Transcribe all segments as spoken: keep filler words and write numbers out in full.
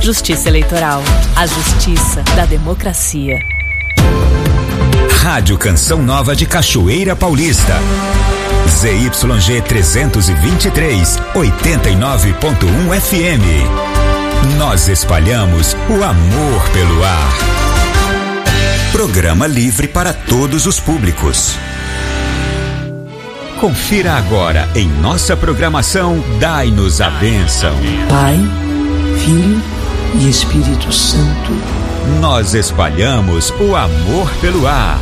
Justiça Eleitoral, a justiça da democracia. Rádio Canção Nova de Cachoeira Paulista. Z Y G trezentos e vinte e três, oitenta e nove ponto um F M. Nós espalhamos o amor pelo ar. Programa livre para todos os públicos. Confira agora em nossa programação Dai-nos a Bênção. Pai, Filho e Espírito Santo. Nós espalhamos o amor pelo ar.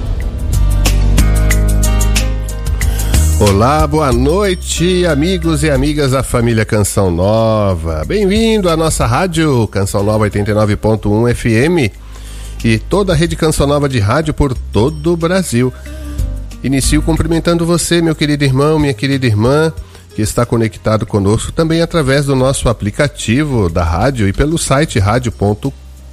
Olá, boa noite, amigos e amigas da família Canção Nova. Bem-vindo à nossa rádio Canção Nova oitenta e nove ponto um F M e toda a rede Canção Nova de rádio por todo o Brasil. Inicio cumprimentando você, meu querido irmão, minha querida irmã, que está conectado conosco também através do nosso aplicativo da rádio e pelo site rádio ponto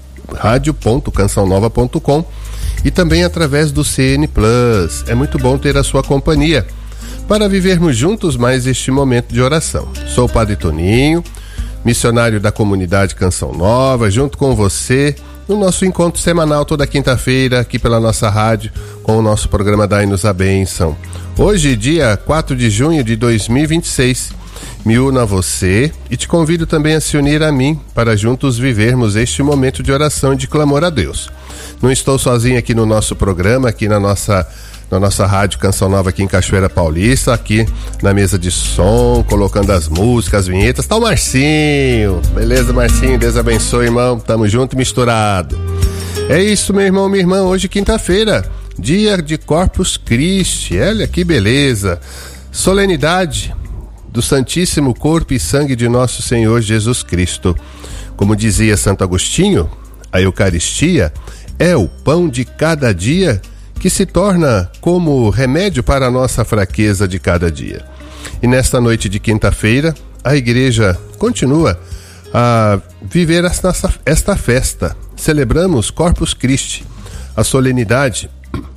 canção nova ponto com e também através do C N Plus. É muito bom ter a sua companhia para vivermos juntos mais este momento de oração. Sou o Padre Toninho, missionário da comunidade Canção Nova, junto com você no nosso encontro semanal toda quinta-feira aqui pela nossa rádio com o nosso programa Dai-nos a Bênção. Hoje, dia quatro de junho de dois mil e vinte e seis, me uno a você e te convido também a se unir a mim para juntos vivermos este momento de oração e de clamor a Deus. Não estou sozinho aqui no nosso programa, aqui na nossa na nossa rádio Canção Nova aqui em Cachoeira Paulista, aqui na mesa de som, colocando as músicas, as vinhetas. Tá o Marcinho, beleza, Marcinho? Deus abençoe, irmão, tamo junto e misturado. É isso, meu irmão, minha irmã, hoje quinta-feira, dia de Corpus Christi, olha que beleza, solenidade do Santíssimo Corpo e Sangue de nosso Senhor Jesus Cristo. Como dizia Santo Agostinho, a Eucaristia é o pão de cada dia que se torna como remédio para a nossa fraqueza de cada dia. E nesta noite de quinta-feira, a igreja continua a viver esta, esta festa. Celebramos Corpus Christi, a solenidade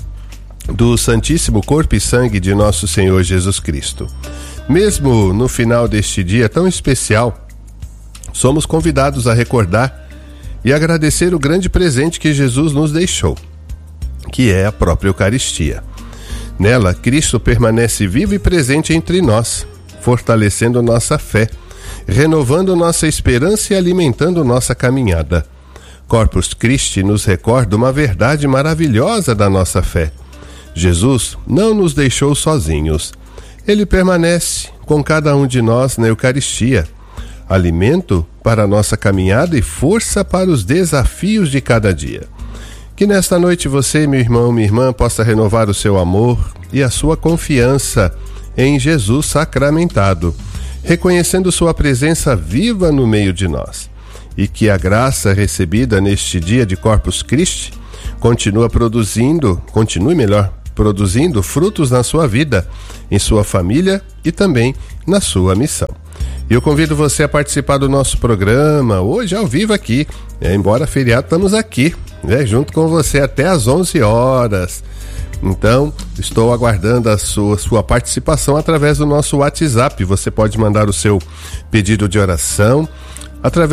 do Santíssimo Corpo e Sangue de nosso Senhor Jesus Cristo. Mesmo no final deste dia tão especial, somos convidados a recordar e agradecer o grande presente que Jesus nos deixou, que é a própria Eucaristia. Nela, Cristo permanece vivo e presente entre nós, fortalecendo nossa fé, renovando nossa esperança e alimentando nossa caminhada. Corpus Christi nos recorda uma verdade maravilhosa da nossa fé. Jesus não nos deixou sozinhos. Ele permanece com cada um de nós na Eucaristia, alimento para a nossa caminhada e força para os desafios de cada dia. Que nesta noite você, meu irmão, minha irmã, possa renovar o seu amor e a sua confiança em Jesus sacramentado, reconhecendo sua presença viva no meio de nós. E que a graça recebida neste dia de Corpus Christi continue produzindo, continue melhor, produzindo frutos na sua vida, em sua família e também na sua missão. E eu convido você a participar do nosso programa, hoje ao vivo aqui, é, embora feriado, estamos aqui, né, junto com você até às onze horas. Então, estou aguardando a sua, sua participação através do nosso WhatsApp. Você pode mandar o seu pedido de oração através